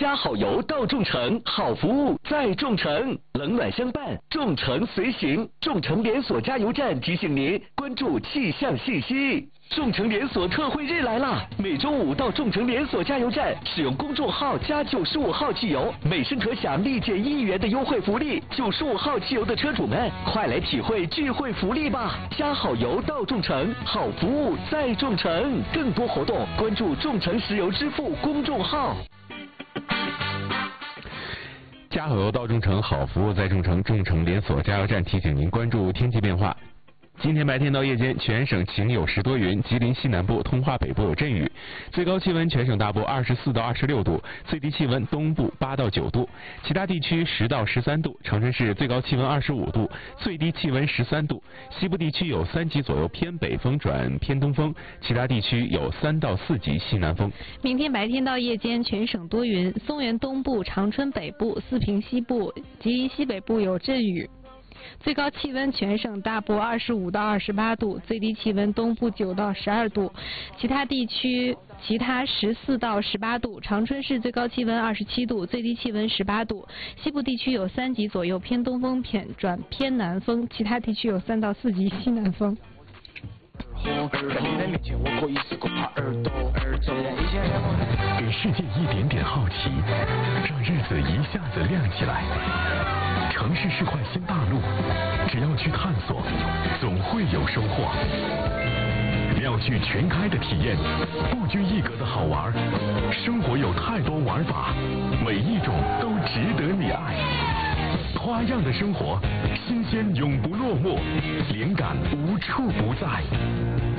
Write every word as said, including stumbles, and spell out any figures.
加好油到众诚，好服务在众诚，冷暖相伴，众诚随行。众诚连锁加油站提醒您关注气象信息。众诚连锁特惠日来啦！每周五到众诚连锁加油站使用公众号加九十五号汽油，每升可享立减一元的优惠福利。九十五号汽油的车主们，快来体会聚会福利吧！加好油到众诚，好服务在众诚。更多活动关注众诚石油支付公众号。 加好油到众诚，好服务在众诚。众诚连锁加油站提醒您关注天气变化。今天白天到夜间，全省晴有时多云，吉林西南部、通化北部有阵雨，最高气温全省大部二十四到二十六度，最低气温东部八到九度，其他地区十到十三度。长春市最高气温二十五度，最低气温十三度。西部地区有三级左右偏北风转偏东风，其他地区有三到四级西南风。 明天白天到夜间，全省多云，松原东部、长春北部、四平西部、吉林西北部有阵雨。最高气温全省大部二十五到二十八度，最低气温东部九到十二度，其他地区其他十四到十八度。长春市最高气温二十七度，最低气温十八度。西部地区有三级左右偏东风偏转偏南风，其他地区有三到四级西南风。 给世界一点点好奇，让日子一下子亮起来。城市是块新大陆，只要去探索，总会有收获。妙趣全开的体验，不拘一格的好玩，生活有太多玩法，每一种都值得你爱。花样的生活，新鲜永不落幕，灵感无处不在。